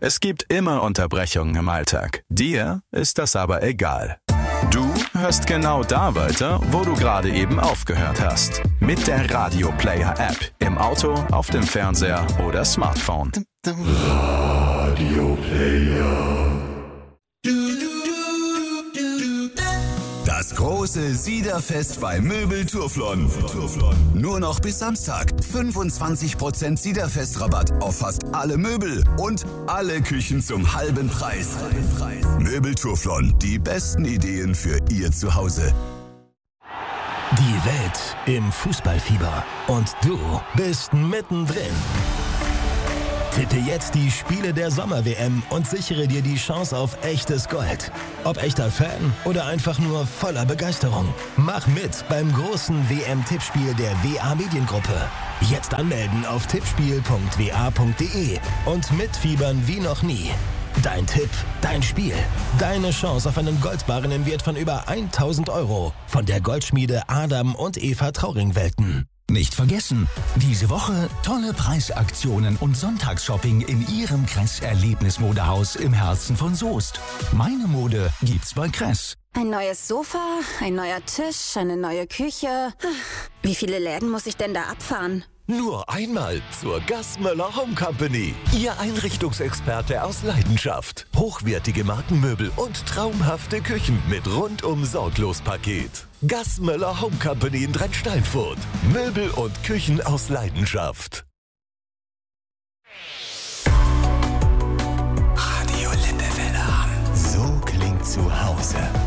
Es gibt immer Unterbrechungen im Alltag. Dir ist das aber egal. Du hörst genau da weiter, wo du gerade eben aufgehört hast. Mit der Radio Player App. Im Auto, auf dem Fernseher oder Smartphone. Radio Player. Das große Siederfest bei Möbel Turflon. Nur noch bis Samstag. 25% Siederfest-Rabatt auf fast alle Möbel und alle Küchen zum halben Preis. Möbel Turflon. Die besten Ideen für Ihr Zuhause. Die Welt im Fußballfieber. Und du bist mittendrin. Tippe jetzt die Spiele der Sommer-WM und sichere dir die Chance auf echtes Gold. Ob echter Fan oder einfach nur voller Begeisterung. Mach mit beim großen WM-Tippspiel der WA Mediengruppe. Jetzt anmelden auf tippspiel.wa.de und mitfiebern wie noch nie. Dein Tipp, dein Spiel, deine Chance auf einen Goldbarren im Wert von über 1.000 € von der Goldschmiede Adam und Eva Trauring-Welten. Nicht vergessen, diese Woche tolle Preisaktionen und Sonntagsshopping in Ihrem Kress-Erlebnismodehaus im Herzen von Soest. Meine Mode gibt's bei Kress. Ein neues Sofa, ein neuer Tisch, eine neue Küche. Wie viele Läden muss ich denn da abfahren? Nur einmal zur Gassmöller Home Company. Ihr Einrichtungsexperte aus Leidenschaft. Hochwertige Markenmöbel und traumhafte Küchen mit rundum sorglos Paket. Gassmöller Home Company in Drentsteinfurt. Möbel und Küchen aus Leidenschaft. Radio Lippewelle. So klingt zu Hause.